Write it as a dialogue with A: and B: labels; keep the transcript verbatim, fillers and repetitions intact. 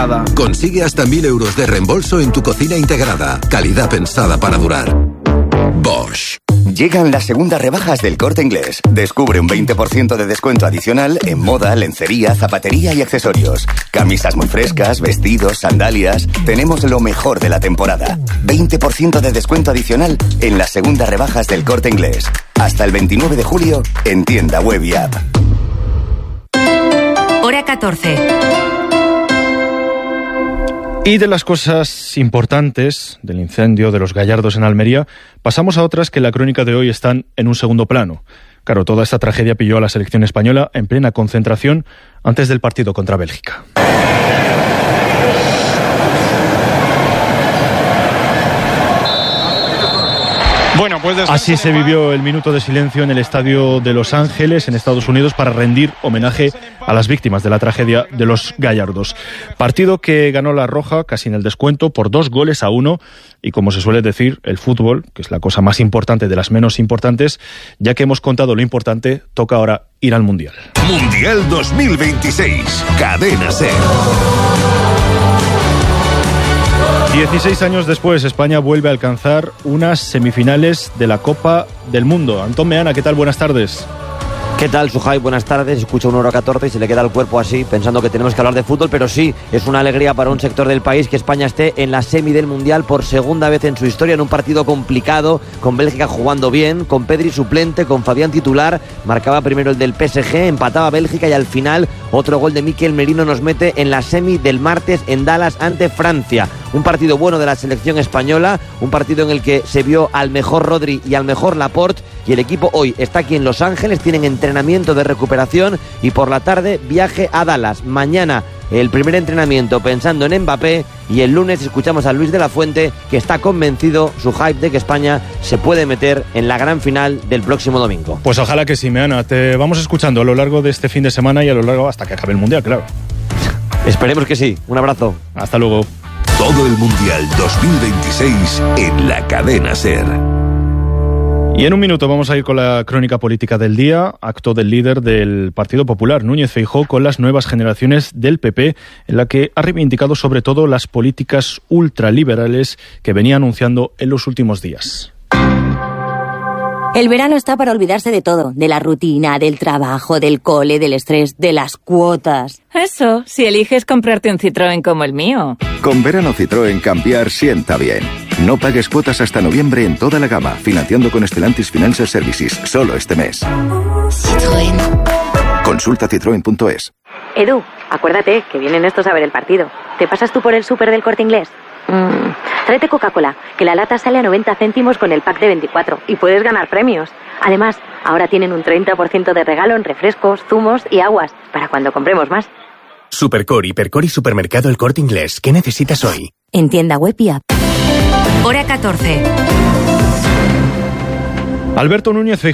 A: integrada.
B: Consigue hasta mil euros de reembolso en tu cocina integrada. Calidad pensada para durar. Bosch.
C: Llegan las segundas rebajas del Corte Inglés. Descubre un veinte por ciento de descuento adicional en moda, lencería, zapatería y accesorios. Camisas muy frescas, vestidos, sandalias. Tenemos lo mejor de la temporada. veinte por ciento de descuento adicional en las segundas rebajas del Corte Inglés. Hasta el veintinueve de julio en tienda web y app.
D: Hora catorce.
E: Y de las cosas importantes del incendio de los Gallardos en Almería, pasamos a otras que en la crónica de hoy están en un segundo plano. Claro, toda esta tragedia pilló a la selección española en plena concentración antes del partido contra Bélgica.
F: Bueno, pues
E: así se vivió el minuto de silencio en el estadio de Los Ángeles, en Estados Unidos, para rendir homenaje a las víctimas de la tragedia de los Gallardos. Partido que ganó la Roja casi en el descuento por dos goles a uno y, como se suele decir, el fútbol, que es la cosa más importante de las menos importantes, ya que hemos contado lo importante, toca ahora ir al Mundial.
G: Mundial dos mil veintiséis, Cadena SER.
E: dieciséis años después, España vuelve a alcanzar unas semifinales de la Copa del Mundo. Antón Meana, ¿qué tal? Buenas tardes.
H: ¿Qué tal, Suhai? Buenas tardes. Escucha una hora catorce y se le queda el cuerpo así, pensando que tenemos que hablar de fútbol, pero sí, es una alegría para un sector del país que España esté en la semi del Mundial por segunda vez en su historia, en un partido complicado, con Bélgica jugando bien, con Pedri suplente, con Fabián titular. Marcaba primero el del P S G, empataba Bélgica y al final otro gol de Mikel Merino nos mete en la semi del martes en Dallas ante Francia. Un partido bueno de la selección española, un partido en el que se vio al mejor Rodri y al mejor Laporte, y el equipo hoy está aquí en Los Ángeles, tienen entrenamiento de recuperación y por la tarde viaje a Dallas. Mañana el primer entrenamiento pensando en Mbappé y el lunes escuchamos a Luis de la Fuente, que está convencido, su hype, de que España se puede meter en la gran final del próximo domingo.
E: Pues ojalá que sí, Meana. Te vamos escuchando a lo largo de este fin de semana y a lo largo hasta que acabe el Mundial, claro.
H: Esperemos que sí. Un abrazo.
E: Hasta luego.
G: Todo el Mundial dos mil veintiséis en la Cadena SER.
E: Y en un minuto vamos a ir con la crónica política del día, acto del líder del Partido Popular, Núñez Feijóo, con las nuevas generaciones del P P, en la que ha reivindicado sobre todo las políticas ultraliberales que venía anunciando en los últimos días.
I: El verano está para olvidarse de todo, de la rutina, del trabajo, del cole, del estrés, de las cuotas.
J: Eso, si eliges comprarte un Citroën como el mío.
K: Con verano Citroën cambiar sienta bien. No pagues cuotas hasta noviembre en toda la gama, financiando con Stellantis Financial Services, solo este mes.
I: Citroën.
K: Consulta citroen punto es.
L: Edu, acuérdate que vienen estos a ver el partido. ¿Te pasas tú por el súper del Corte Inglés? Mm, tráete Coca-Cola, que la lata sale a noventa céntimos con el pack de veinticuatro y puedes ganar premios. Además, ahora tienen un treinta por ciento de regalo en refrescos, zumos y aguas, para cuando compremos más.
M: Supercore, Hipercore y Supermercado El Corte Inglés. ¿Qué necesitas hoy?
I: En tienda web y app.
D: Hora catorce.
E: Alberto Núñez Feijóo